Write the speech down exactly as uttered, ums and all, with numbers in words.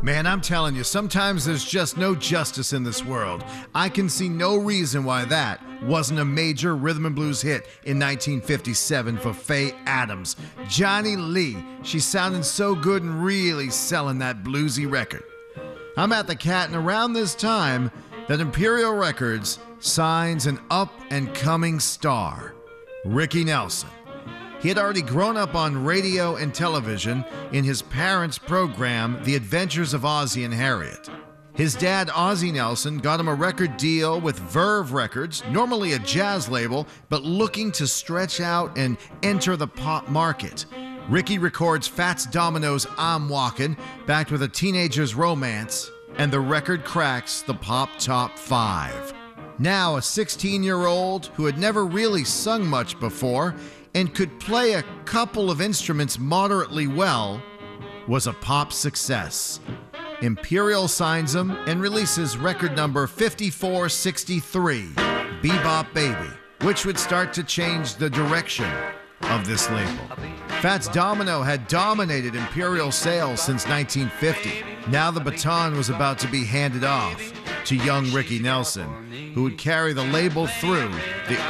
Man, I'm telling you, sometimes there's just no justice in this world. I can see no reason why that wasn't a major rhythm and blues hit in nineteen fifty-seven for Faye Adams. Johnny Lee, she's sounding so good and really selling that bluesy record. I'm at the Cat, and around this time that Imperial Records signs an up-and-coming star, Ricky Nelson. He had already grown up on radio and television in his parents' program, The Adventures of Ozzie and Harriet. His dad, Ozzie Nelson, got him a record deal with Verve Records, normally a jazz label, but looking to stretch out and enter the pop market. Ricky records Fats Domino's I'm Walkin', backed with a teenager's romance, and the record cracks the pop top five. Now, a sixteen-year-old who had never really sung much before and could play a couple of instruments moderately well, was a pop success. Imperial signs him and releases record number fifty-four sixty-three, Bebop Baby, which would start to change the direction of this label. Fats Domino had dominated Imperial sales since nineteen fifty. Now the baton was about to be handed off to young Ricky Nelson, who would carry the label through the